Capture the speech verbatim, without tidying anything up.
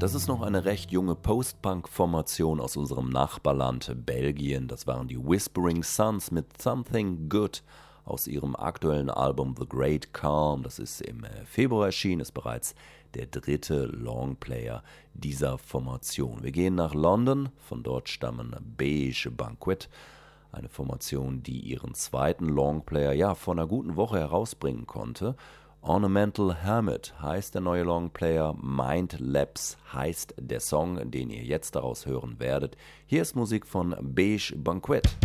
Das ist noch eine recht junge Post-Punk-Formation aus unserem Nachbarland Belgien. Das waren die Whispering Suns mit Something Good aus ihrem aktuellen Album The Great Calm. Das ist im Februar erschienen, ist bereits der dritte Longplayer dieser Formation. Wir gehen nach London, von dort stammen Beige Banquet, eine Formation, die ihren zweiten Longplayer ja vor einer guten Woche herausbringen konnte. Ornamental Hermit heißt der neue Longplayer, Mind Labs heißt der Song, den ihr jetzt daraus hören werdet. Hier ist Musik von Beige Banquet.